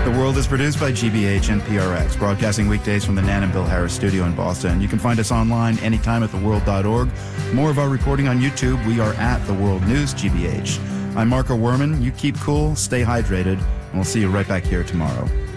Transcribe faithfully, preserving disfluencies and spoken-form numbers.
The World is produced by G B H and P R X, broadcasting weekdays from the Nan and Bill Harris studio in Boston. You can find us online anytime at the world dot org. More of our reporting on YouTube. We are at The World News G B H. I'm Marco Werman. You keep cool, stay hydrated, and we'll see you right back here tomorrow.